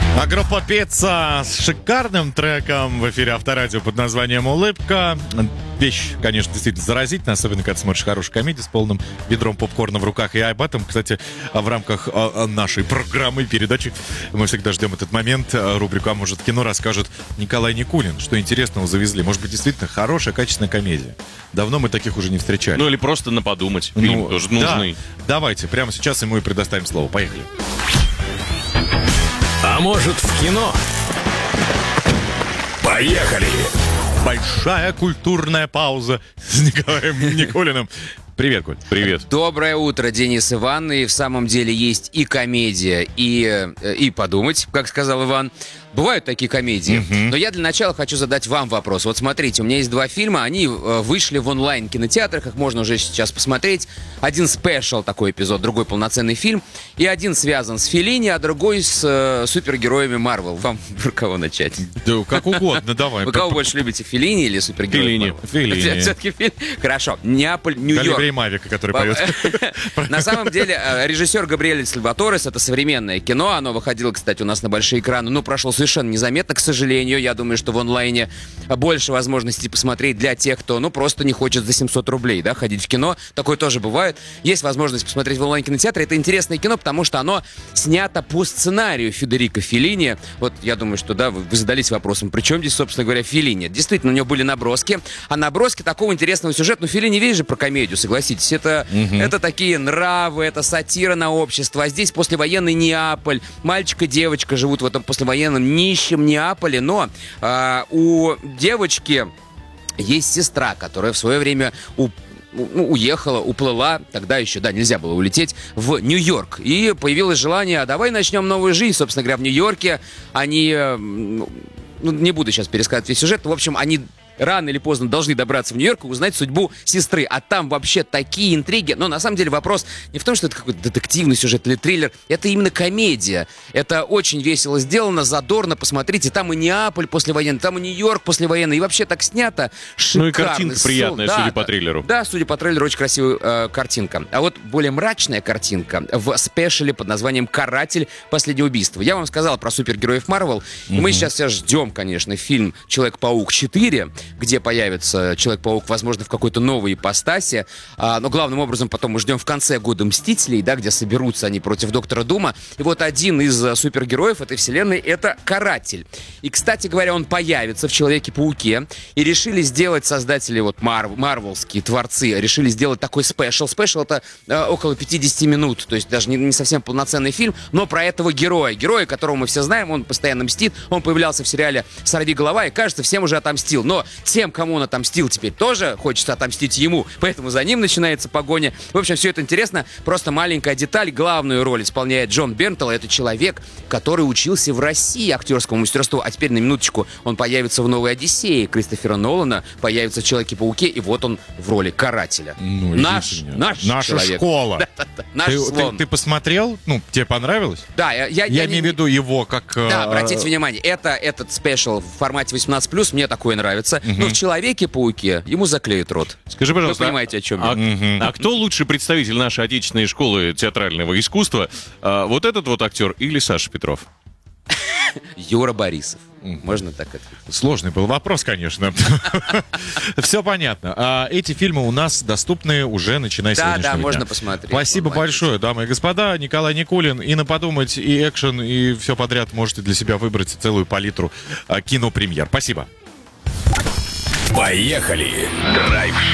А группа «Пицца» с шикарным треком в эфире Авторадио под названием «Улыбка». Вещь, конечно, действительно заразительная, особенно когда смотришь хорошую комедию с полным ведром попкорна в руках. И об этом, кстати, в рамках нашей программы, передачи, мы всегда ждем этот момент. Рубрику «А может кино» расскажет Николай Никулин. Что интересного завезли? Может быть, действительно хорошая, качественная комедия. Давно мы таких уже не встречали. Ну или просто на подумать. Фильм тоже нужный. Да. Давайте, прямо сейчас ему и предоставим слово. Поехали. А может в кино? Поехали! Большая культурная пауза с Николаем Никулиным. Привет, Коль. Привет. Доброе утро, Денис, Иван. И в самом деле есть и комедия, и подумать, как сказал Иван. Бывают такие комедии. Но я для начала хочу задать вам вопрос. Вот смотрите, у меня есть два фильма, они вышли в онлайн-кинотеатрах, их можно уже сейчас посмотреть. Один спешл, такой эпизод, другой полноценный фильм. И один связан с Феллини, а другой с супергероями Марвел. Вам про кого начать? Да, как угодно, давай. Вы кого больше любите, Феллини или супергероев Марвел? Феллини. Все-таки фильм. Хорошо. Неаполь, Нью-Йорк. Галибрей Мавика, который поет. На самом деле, режиссер Габриэль Сальваторес, это современное кино. Оно выходило, кстати, у нас на большие экраны. Но прошло совершенно незаметно, к сожалению. Я думаю, что в онлайне больше возможностей посмотреть для тех, кто, просто не хочет за 700 рублей, да, ходить в кино. Такое тоже бывает. Есть возможность посмотреть в онлайн-кинотеатре. Это интересное кино, потому что оно снято по сценарию Федерико Феллини. Вот я думаю, что, да, вы задались вопросом, при чем здесь, собственно говоря, Феллини? Действительно, у него были наброски. А наброски такого интересного сюжета, Феллини, видишь же, про комедию, согласитесь. Это такие нравы, это сатира на общество. А здесь послевоенный Неаполь. Мальчик и девочка живут в этом послевоенном нищем Неаполе. Но у девочки есть сестра, которая в свое время уехала, уплыла, тогда еще, да, нельзя было улететь, в Нью-Йорк. И появилось желание, давай начнем новую жизнь. Собственно говоря, в Нью-Йорке они, не буду сейчас пересказывать весь сюжет, в общем, они рано или поздно должны добраться в Нью-Йорк и узнать судьбу сестры. А там вообще такие интриги. Но на самом деле вопрос не в том, что это какой-то детективный сюжет или триллер. Это именно комедия. Это очень весело сделано, задорно. Посмотрите, там и Неаполь послевоенный, там и Нью-Йорк послевоенный. И вообще так снято. Шикарно. Ну и картинка приятная, судя по трейлеру. Да, судя по трейлеру, очень красивая картинка. А вот более мрачная картинка в спешале под названием «Каратель. Последнее убийство». Я вам сказал про супергероев Марвел. И мы сейчас все ждем, конечно, фильм «Человек-паук 4», где появится Человек-паук, возможно, в какой-то новой ипостаси. Но главным образом потом мы ждем в конце года «Мстителей», да, где соберутся они против Доктора Дума. И вот один из супергероев этой вселенной — это Каратель. И, кстати говоря, он появится в Человеке-пауке. И решили сделать создатели, марвелские творцы, решили сделать такой спешл. Спешл — это около 50 минут, то есть даже не совсем полноценный фильм, но про этого героя. Героя, которого мы все знаем, он постоянно мстит. Он появлялся в сериале «Сорвиголова» и, кажется, всем уже отомстил. Но тем, кому он отомстил, теперь тоже хочется отомстить ему, поэтому за ним начинается погоня. В общем, все это интересно. Просто маленькая деталь. Главную роль исполняет Джон Бернтл. Это человек, который учился в России актерскому мастерству. А теперь, на минуточку, он появится в «Новой Одиссее» Кристофера Нолана, появится в «Человеке-пауке», и вот он в роли карателя. Наша человек. Школа. Наш слон. Ты посмотрел? Тебе понравилось? Да, я имею в виду его как... Да, обратите внимание, этот спешл в формате 18+, мне такое нравится. Но в Человеке-пауке ему заклеют рот. Скажи, пожалуйста, вы понимаете, о чем я? А кто лучший представитель нашей отечественной школы театрального искусства? Вот этот вот актер или Саша Петров? Юра Борисов. Можно так ответить? Сложный был вопрос, конечно. Все понятно. Эти фильмы у нас доступны уже начиная с сегодняшнего дня. Да, можно посмотреть. Спасибо большое, дамы и господа. Николай Никулин. И на подумать, и экшен, и все подряд можете для себя выбрать целую палитру кинопремьер. Спасибо. Поехали! Драйв